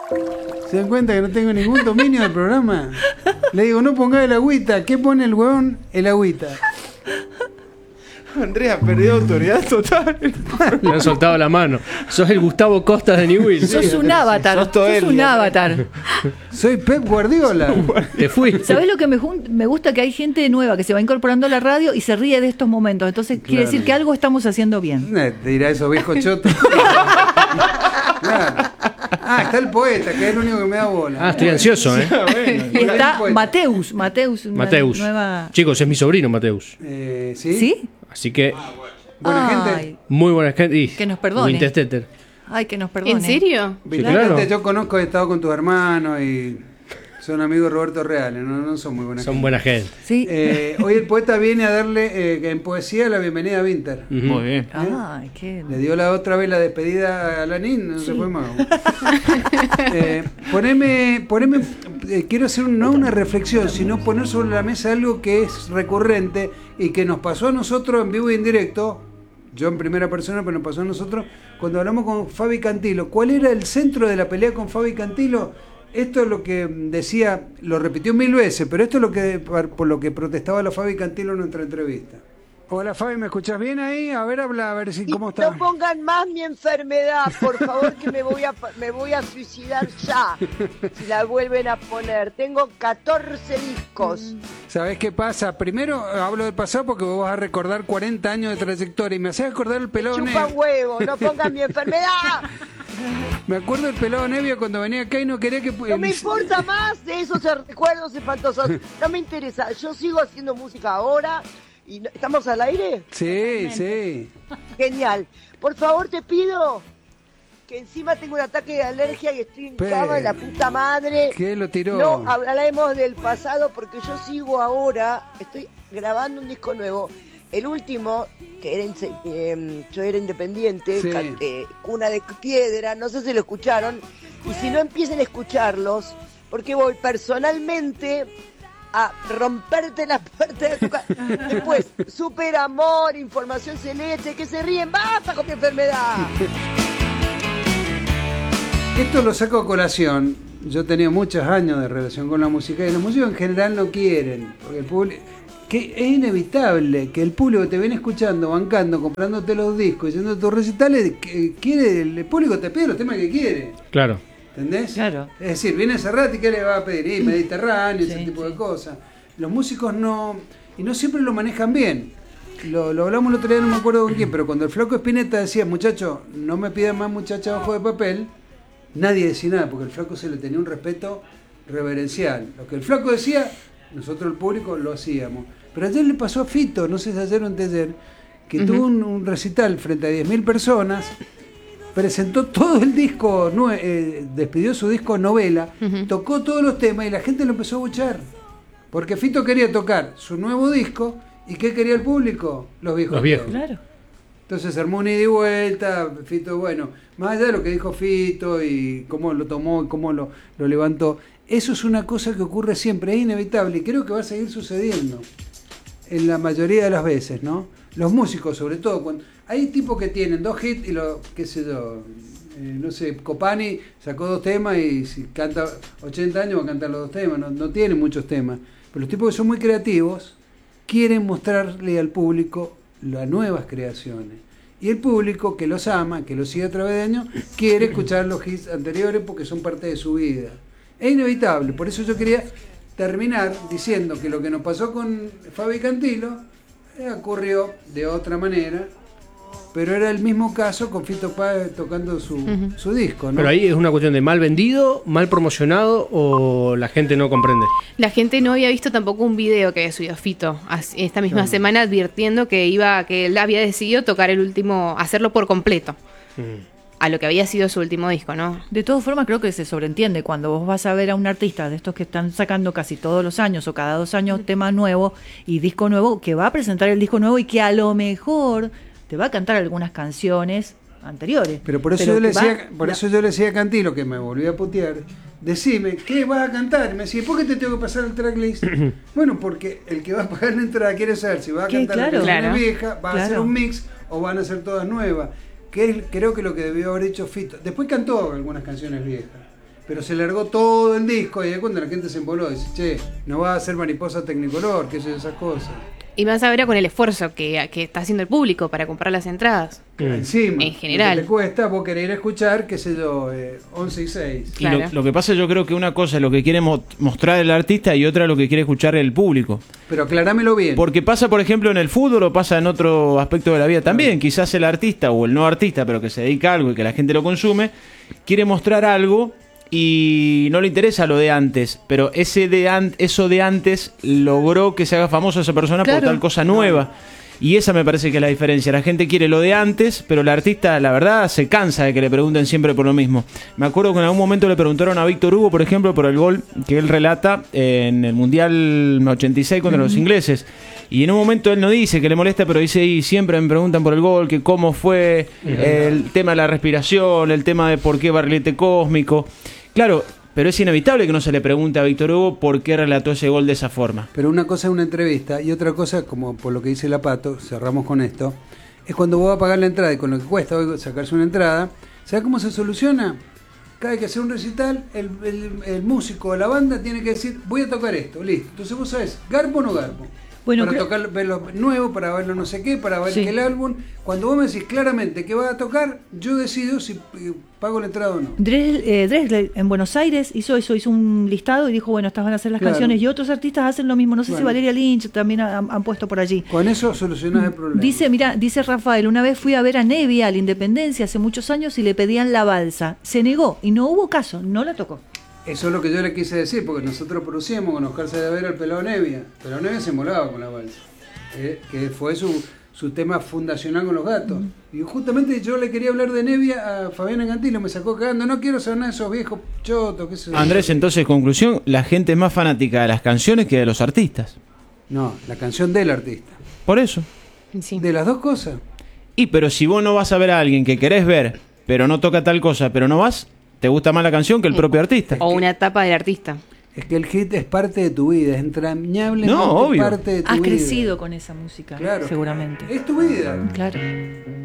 ¿Se dan cuenta que no tengo ningún dominio del programa? Le digo, no ponga el agüita. ¿Qué pone el huevón? El agüita. Andrea perdió autoridad total. Le han soltado la mano. Sos el Gustavo Costas de Newell. Sos un avatar. Sos todo él, un avatar. Soy Pep Guardiola. Te fui. ¿Sabés lo que me gusta? Que hay gente nueva que se va incorporando a la radio y se ríe de estos momentos. Entonces quiere decir que algo estamos haciendo bien. Te dirá eso, viejo choto. Claro. Ah, está el poeta, que es el único que me da bola. Ah, estoy ansioso, ¿eh? Y está Mateus. Una Mateus. nueva... Chicos, es mi sobrino, Mateus. ¿Sí? ¿Sí? Así que, Buena Ay, gente. muy buena gente. Y Que nos perdone. Winchester. Ay, que nos perdone. ¿En serio? Viste, claro. gente, yo conozco, he estado con tus hermanos y son amigos de Roberto Reales, no son muy buenas. Son buena gente. Sí. Hoy el poeta viene a darle en poesía la bienvenida a Winter. Ujú. Muy bien. Ay, qué... Le dio la otra vez la despedida a Lanín, no se fue más. Poneme, quiero hacer no una reflexión, sino poner sobre la mesa algo que es recurrente y que nos pasó a nosotros en vivo y en directo, yo en primera persona, pero nos pasó a nosotros, cuando hablamos con Fabi Cantilo. ¿Cuál era el centro de la pelea con Fabi Cantilo? Esto es lo que decía, lo repitió 1000 veces, pero esto es lo que por lo que protestaba la Fabi Cantilo en nuestra entrevista. Hola Fabi, ¿me escuchas bien ahí? A ver, habla, a ver si cómo está. No pongan más mi enfermedad, por favor, que me voy a suicidar ya, si la vuelven a poner. Tengo 14 discos. ¿Sabés qué pasa? Primero hablo del pasado porque vos vas a recordar 40 años de trayectoria y me hacés acordar el pelado Chupa Nevia. huevo, no pongan mi enfermedad. Me acuerdo del pelado Nevia cuando venía acá y no quería que... No me importa más de esos recuerdos espantosos. No me interesa. Yo sigo haciendo música ahora. ¿Estamos al aire? Sí, sí. Genial. Por favor, te pido que encima tengo un ataque de alergia y estoy en cama de la puta madre. ¿Qué lo tiró? No hablemos del pasado porque yo sigo ahora, estoy grabando un disco nuevo. El último, que era yo era independiente, Sí. Cuna de Piedra, no sé si lo escucharon. Y si no, empiecen a escucharlos, porque voy personalmente a romperte las puertas de tu casa. Después, super amor, información celeste, que se ríen, basta con mi enfermedad. Esto lo saco a colación. Yo tenía muchos años de relación con la música y los músicos en general no quieren, porque el público... que es inevitable que el público te viene escuchando, bancando, comprándote los discos, yendo a tus recitales, quiere, el público te pide los temas que quiere. Claro. ¿Entendés? Claro. Es decir, viene Serrat y ¿qué le va a pedir? Mediterráneo, ese tipo de cosas. Los músicos no siempre lo manejan bien. Lo hablamos el otro día, no me acuerdo con quién, pero cuando el Flaco Spinetta decía, muchacho, no me pidan más muchacha abajo de papel, nadie decía nada, porque el Flaco se le tenía un respeto reverencial. Lo que el Flaco decía, nosotros el público lo hacíamos. Pero ayer le pasó a Fito, no sé si ayer o anteayer, que tuvo un recital frente a 10.000 personas, presentó todo el disco, despidió su disco Novela, tocó todos los temas y la gente lo empezó a buchar. Porque Fito quería tocar su nuevo disco y ¿qué quería el público? Los viejos. Claro. Entonces se armó un ida y vuelta, Fito, bueno, más allá de lo que dijo Fito y cómo lo tomó y cómo lo levantó, eso es una cosa que ocurre siempre, es inevitable y creo que va a seguir sucediendo en la mayoría de las veces, ¿no? Los músicos, sobre todo, cuando hay tipos que tienen 2 hits y qué sé yo, no sé, Copani sacó 2 temas y si canta 80 años va a cantar los 2 temas, no tiene muchos temas, pero los tipos que son muy creativos quieren mostrarle al público las nuevas creaciones. Y el público que los ama, que los sigue a través de años, quiere escuchar los hits anteriores porque son parte de su vida. Es inevitable, por eso yo quería terminar diciendo que lo que nos pasó con Fabi Cantilo ocurrió de otra manera, pero era el mismo caso con Fito Páez tocando su disco, ¿no? Pero ahí es una cuestión de mal vendido, mal promocionado o la gente no comprende. La gente no había visto tampoco un video que había subido Fito esta misma semana advirtiendo que él había decidido tocar el último, hacerlo por completo. A lo que había sido su último disco, ¿no? De todas formas, creo que se sobreentiende cuando vos vas a ver a un artista de estos que están sacando casi todos los años o cada 2 años tema nuevo y disco nuevo, que va a presentar el disco nuevo y que a lo mejor te va a cantar algunas canciones anteriores. Pero por eso yo le decía a Cantilo, que me volvió a putear, decime, ¿qué vas a cantar? Y me decía, ¿por qué te tengo que pasar el tracklist? Bueno, porque el que va a pagar la entrada quiere saber si va a cantar la canción vieja, va a hacer un mix o van a ser todas nuevas. Que es, creo que lo que debió haber hecho Fito. Después cantó algunas canciones viejas, pero se largó todo el disco y ahí cuando la gente se emboló, dice, che, no va a ser Mariposa Technicolor, que sé esas cosas. Y más ahora con el esfuerzo que está haciendo el público para comprar las entradas. Encima, En general. lo que te cuesta, vos querés ir a escuchar, qué sé yo, 11 y 6. Y Claro. lo que pasa, yo creo que una cosa es lo que quiere mostrar el artista y otra lo que quiere escuchar el público. Pero aclarámelo bien. Porque pasa, por ejemplo, en el fútbol o pasa en otro aspecto de la vida también. Quizás el artista o el no artista, pero que se dedica a algo y que la gente lo consume, quiere mostrar algo y no le interesa lo de antes. Pero eso de antes logró que se haga famoso esa persona Claro. por tal cosa nueva. Y esa me parece que es la diferencia. La gente quiere lo de antes, pero el artista, la verdad, se cansa de que le pregunten siempre por lo mismo. Me acuerdo que en algún momento le preguntaron a Víctor Hugo, por ejemplo, por el gol que él relata en el Mundial 86 contra los ingleses. Y en un momento él no dice que le molesta, pero dice, y siempre me preguntan por el gol, que cómo fue, el tema de la respiración, el tema de por qué barrilete cósmico. Claro, pero es inevitable que no se le pregunte a Víctor Hugo por qué relató ese gol de esa forma. Pero una cosa es una entrevista y otra cosa, como por lo que dice la Pato, cerramos con esto, es cuando vos vas a pagar la entrada y con lo que cuesta hoy sacarse una entrada, ¿sabes cómo se soluciona? Cada vez que hace un recital, el músico o la banda tiene que decir, voy a tocar esto, listo. Entonces vos sabés, garbo o no garbo. Bueno, para tocar, ver lo nuevo, para ver lo no sé qué, para ver Sí. que el álbum. Cuando vos me decís claramente que vas a tocar, yo decido si pago la entrada o no. Drexler en Buenos Aires hizo un listado y dijo, bueno, estas van a ser las Claro. canciones, y otros artistas hacen lo mismo. No sé si Bueno. Valeria Lynch también han puesto por allí. Con eso solucionás el problema. Dice Rafael, una vez fui a ver a Nevia a la Independencia hace muchos años y le pedían la balsa. Se negó y no hubo caso, no la tocó. Eso es lo que yo le quise decir, porque nosotros producíamos con Oscar Saavedra el Pelado Nevia. Pelado Nevia se molaba con la balsa, que fue su tema fundacional con los gatos. Y justamente yo le quería hablar de Nevia a Fabiana Cantilo, me sacó cagando, no quiero ser nada de esos viejos chotos, qué sé yo. Andrés, entonces, conclusión, la gente es más fanática de las canciones que de los artistas. No, la canción del artista. Por eso. Sí. De las dos cosas. Y pero si vos no vas a ver a alguien que querés ver, pero no toca tal cosa, pero no vas, te gusta más la canción que el propio artista. O una etapa del artista. Es que el hit es parte de tu vida, es entrañablemente No, obvio. parte de tu Has vida. crecido con esa música, Claro. seguramente. Es tu vida. Claro.